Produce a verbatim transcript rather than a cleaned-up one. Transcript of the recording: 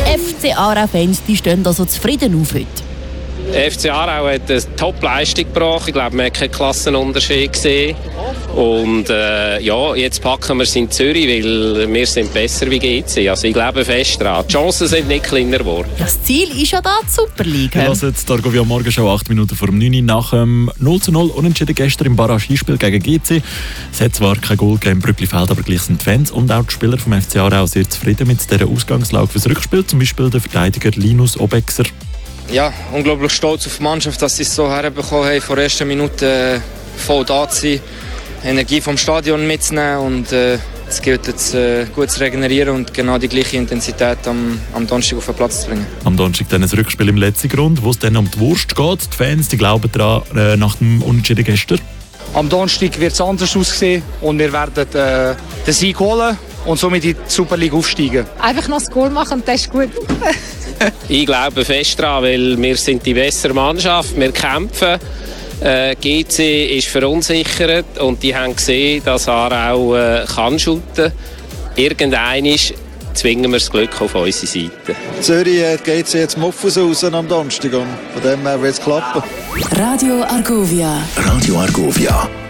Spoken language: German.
F C Aarau-Fans stehen also zufrieden auf heute. Der F C Aarau hat eine Top-Leistung gebracht. Ich glaube, man hat keinen Klassenunterschied gesehen. Und äh, ja, jetzt packen wir es in Zürich, weil wir sind besser wie G C. Also ich glaube fest daran. Die Chancen sind nicht kleiner geworden. Das Ziel ist ja da die Superliga. Wir lassen jetzt die Argovia Morgenschau acht Minuten vor dem neun Uhr nach dem null zu null Unentschieden gestern im Barrage-Spiel gegen G C. Es hat zwar kein Goal gegeben im Brücklifeld, aber gleich sind die Fans und auch die Spieler vom F C Aarau sehr zufrieden mit dieser Ausgangslage fürs Rückspiel. Zum Beispiel der Verteidiger Linus Obexer. Ja, unglaublich stolz auf die Mannschaft, dass sie es so herbekommen haben, von der ersten Minute äh, voll da zu sein, Energie vom Stadion mitzunehmen und äh, es gilt jetzt äh, gut zu regenerieren und genau die gleiche Intensität am, am Donnerstag auf den Platz zu bringen. Am Donnerstag dann ein Rückspiel im letzten Grund, wo es dann um die Wurst geht. Die Fans die glauben daran äh, nach dem Unentschieden gestern. Am Donnerstag wird es anders aussehen und wir werden äh, den Sieg holen und somit in die Superliga aufsteigen. Einfach noch das Goal machen und das ist gut. Ich glaube fest daran, weil wir sind die bessere Mannschaft, wir kämpfen. Äh, G C ist verunsichert und die haben gesehen, dass Aarau äh, kann shooten. Irgendeinmal zwingen wir das Glück auf unsere Seite. Zürich hat G C jetzt Muffus raus am Donnerstag und von dem her wird es klappen. Radio Argovia. Radio Argovia.